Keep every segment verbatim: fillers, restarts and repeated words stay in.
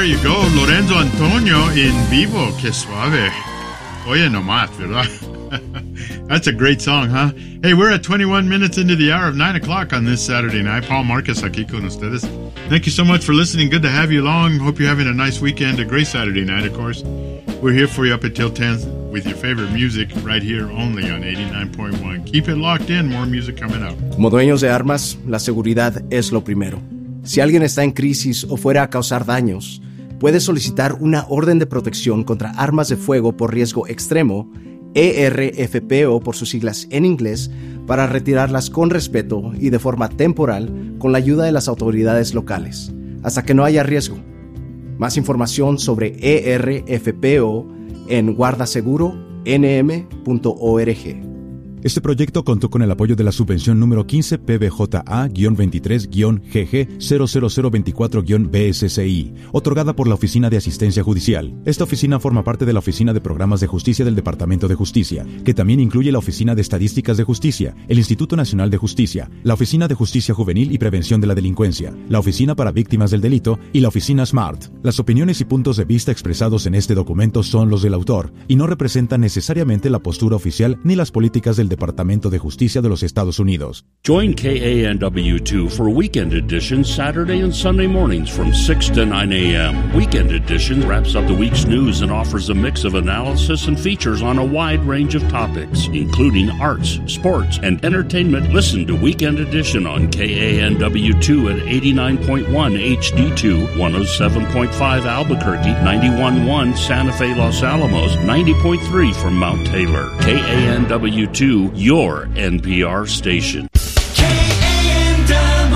you go. Lorenzo Antonio en vivo. Qué suave. Oye nomás, ¿verdad? That's a great song, huh? Hey, we're at twenty-one minutes into the hour of nine o'clock on this Saturday night. Paul Marquez aquí con ustedes. Thank you so much for listening. Good to have you along. Hope you're having a nice weekend. A great Saturday night, of course. We're here for you up until ten with your favorite music right here only on eighty-nine point one. Keep it locked in. More music coming up. Como dueños de armas, la seguridad es lo primero. Si alguien está en crisis o fuera a causar daños, puede solicitar una orden de protección contra armas de fuego por riesgo extremo, E R F P O por sus siglas en inglés, para retirarlas con respeto y de forma temporal con la ayuda de las autoridades locales, hasta que no haya riesgo. Más información sobre E R F P O en guarda seguro n m punto org. Este proyecto contó con el apoyo de la subvención número quince P B J A veintitrés G G cero cero cero veinticuatro B S C I, otorgada por la Oficina de Asistencia Judicial. Esta oficina forma parte de la Oficina de Programas de Justicia del Departamento de Justicia, que también incluye la Oficina de Estadísticas de Justicia, el Instituto Nacional de Justicia, la Oficina de Justicia Juvenil y Prevención de la Delincuencia, la Oficina para Víctimas del Delito y la Oficina SMART. Las opiniones y puntos de vista expresados en este documento son los del autor y no representan necesariamente la postura oficial ni las políticas del Departamento de Justicia de los Estados Unidos. Join K A N W two for Weekend Edition Saturday and Sunday mornings from six to nine a.m. Weekend Edition wraps up the week's news and offers a mix of analysis and features on a wide range of topics, including arts, sports, and entertainment. Listen to Weekend Edition on K A N W two at eighty-nine point one H D two, one oh seven point five Albuquerque, ninety-one point one Santa Fe Los Alamos, ninety point three from Mount Taylor. K A N W two, your N P R station. K A N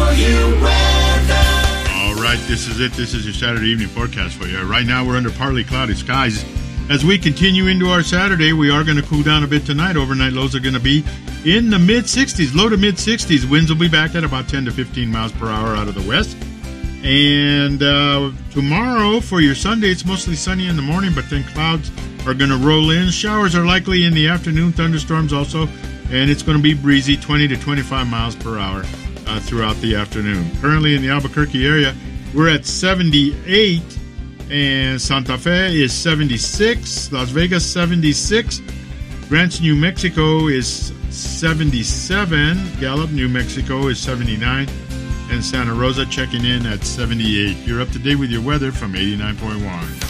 W weather. All right, this is it. This is your Saturday evening forecast for you. Right now, we're under partly cloudy skies. As we continue into our Saturday, we are going to cool down a bit tonight. Overnight lows are going to be in the mid-sixties, low to mid-sixties. Winds will be back at about ten to fifteen miles per hour out of the west. And uh, tomorrow, for your Sunday, it's mostly sunny in the morning, but then clouds are going to roll in. Showers are likely in the afternoon, thunderstorms also, and it's going to be breezy, twenty to twenty-five miles per hour uh, throughout the afternoon. Currently in the Albuquerque area, we're at seventy-eight, and Santa Fe is seventy-six, Las Vegas seventy-six, Ranch, New Mexico is seventy-seven, Gallup, New Mexico is seventy-nine, and Santa Rosa checking in at seventy-eight. You're up to date with your weather from eighty-nine point one.